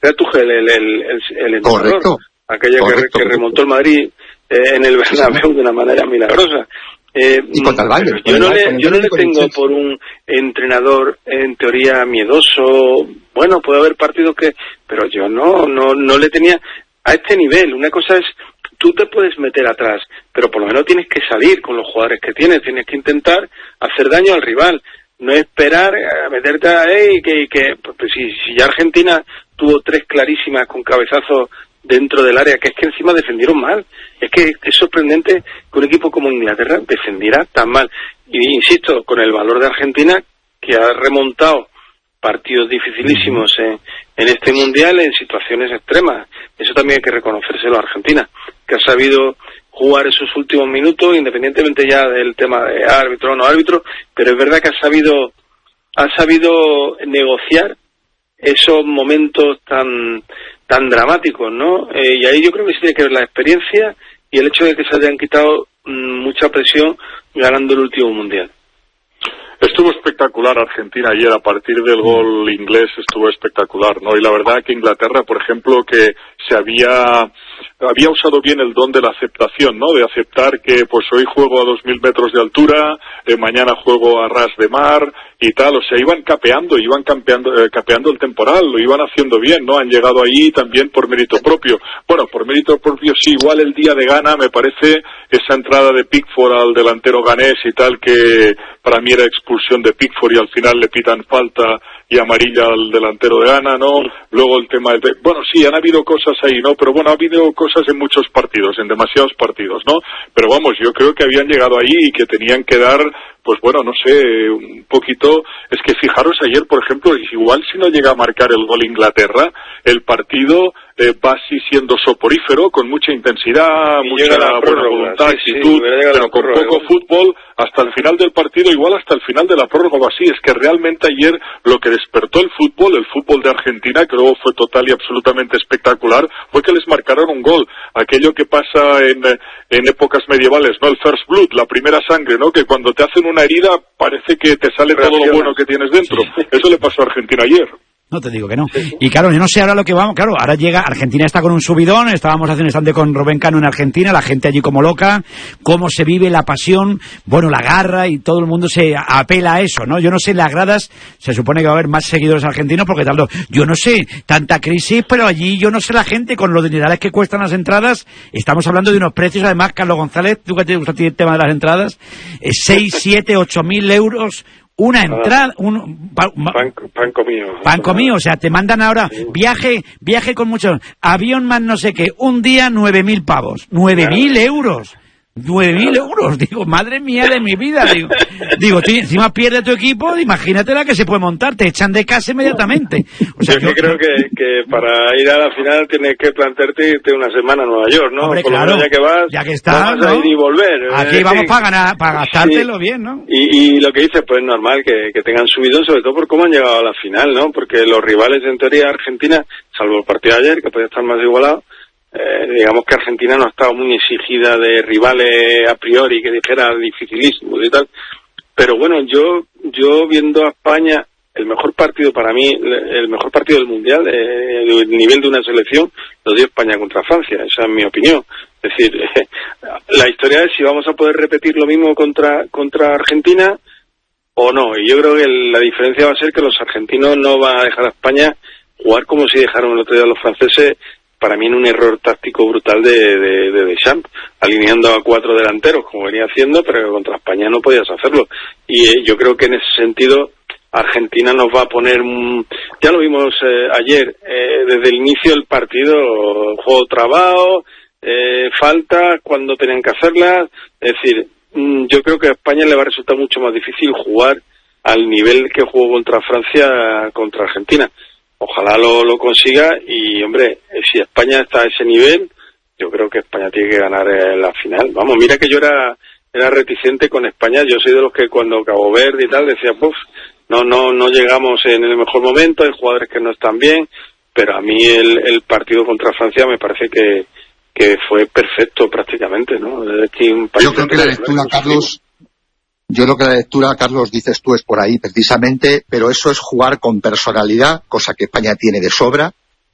era Tuchel el entrenador. Correcto. Aquella que remontó el Madrid en el Bernabéu de una manera milagrosa. Y contra el Bayern. Yo no le tengo por un entrenador en teoría miedoso. Bueno, puede haber partidos pero yo no le tenía a este nivel. Una cosa es, tú te puedes meter atrás, pero por lo menos tienes que salir con los jugadores que tienes que intentar hacer daño al rival. No esperar a meterte pues si ya Argentina tuvo 3 clarísimas con cabezazos dentro del área, que es que encima defendieron mal. Es que es sorprendente que un equipo como Inglaterra defendiera tan mal. Y insisto, con el valor de Argentina, que ha remontado partidos dificilísimos en este Mundial en situaciones extremas. Eso también hay que reconocérselo a Argentina, que ha sabido jugar esos últimos minutos, independientemente ya del tema de árbitro o no árbitro, pero es verdad que ha sabido negociar esos momentos tan dramáticos, ¿no? Y ahí yo creo que sí tiene que ver la experiencia y el hecho de que se hayan quitado mucha presión ganando el último Mundial. Estuvo espectacular Argentina ayer, a partir del gol inglés estuvo espectacular, ¿no? Y la verdad que Inglaterra, por ejemplo, que se había usado bien el don de la aceptación, ¿no? De aceptar que pues hoy juego a 2000 metros de altura, mañana juego a ras de mar y tal. O sea, iban capeando el temporal, lo iban haciendo bien, ¿no? Han llegado ahí también por mérito propio. Bueno, por mérito propio sí, igual el día de Ghana me parece esa entrada de Pickford al delantero ganés y tal, que para mí era expulsión de Pickford y al final le pitan falta y amarilla al delantero de Ghana, ¿no? Luego el tema del... Bueno, sí, han habido cosas ahí, ¿no? Pero bueno, ha habido cosas en muchos partidos, en demasiados partidos, ¿no? Pero vamos, yo creo que habían llegado ahí y que tenían que dar, pues bueno, no sé, un poquito... Es que fijaros ayer, por ejemplo, igual si no llega a marcar el gol Inglaterra, el partido va así siendo soporífero, con mucha intensidad, mucha buena voluntad, actitud, pero con poco fútbol, hasta el final del partido, igual hasta el final de la prórroga o así. Es que realmente ayer lo que despertó el fútbol de Argentina, que luego fue total y absolutamente espectacular, fue que les marcaron un gol. Aquello que pasa en épocas medievales, ¿no? El first blood, la primera sangre, ¿no? Que cuando te hacen una herida parece que te sale todo lo bueno que tienes dentro. Eso le pasó a Argentina ayer. No te digo que no. Y claro, yo no sé ahora lo que vamos, claro, ahora llega, Argentina está con un subidón, estábamos haciendo un instante con Rubén Cano en Argentina, la gente allí como loca, cómo se vive la pasión, bueno, la garra y todo el mundo se apela a eso, ¿no? Yo no sé, en las gradas se supone que va a haber más seguidores argentinos porque tal, yo no sé, tanta crisis, pero allí yo no sé la gente con los dinerales que cuestan las entradas, estamos hablando de unos precios, además, Carlos González, tú que te gusta el tema de las entradas, 6, 7, 8.000 euros, una entrada, pan comido. Pan comido, o sea, te mandan ahora viaje con muchos, avión más no sé qué, un día 9.000 pavos, 9.000 euros. 9.000 euros, digo, madre mía de mi vida, digo, tú encima pierde tu equipo, imagínate la que se puede montar, te echan de casa inmediatamente. O sea, yo creo que para ir a la final tienes que plantearte irte una semana a Nueva York, ¿no? Hombre, por claro, lo menos ya que vas, ya que estás, no vas a ir y volver. Aquí vamos para ganar, para gastártelo bien, ¿no? Y lo que dices, pues es normal que tengan subidón, sobre todo por cómo han llegado a la final, ¿no? Porque los rivales, en teoría, Argentina, salvo el partido de ayer, que podía estar más igualado, digamos que Argentina no ha estado muy exigida de rivales a priori que dijera dificilísimos y tal, pero bueno, yo viendo a España, el mejor partido para mí, el mejor partido del Mundial, el nivel de una selección, lo dio España contra Francia, esa es mi opinión. Es decir, la historia es si vamos a poder repetir lo mismo contra Argentina o no, y yo creo que la diferencia va a ser que los argentinos no van a dejar a España jugar como si dejaron el otro día a los franceses, para mí en un error táctico brutal de Deschamps, alineando a 4 delanteros como venía haciendo, pero contra España no podías hacerlo. Y yo creo que en ese sentido Argentina nos va a poner, ya lo vimos ayer, desde el inicio del partido, juego trabado, faltas cuando tenían que hacerlas, es decir, yo creo que a España le va a resultar mucho más difícil jugar al nivel que jugó contra Francia, contra Argentina. Ojalá lo consiga y, hombre, si España está a ese nivel, yo creo que España tiene que ganar la final. Vamos, mira que yo era reticente con España. Yo soy de los que cuando Cabo Verde y tal decía, no llegamos en el mejor momento, hay jugadores que no están bien, pero a mí el partido contra Francia me parece que fue perfecto prácticamente, ¿no? Yo creo que la lectura, Carlos... Yo creo que la lectura, Carlos, dices tú, es por ahí precisamente, pero eso es jugar con personalidad, cosa que España tiene de sobra,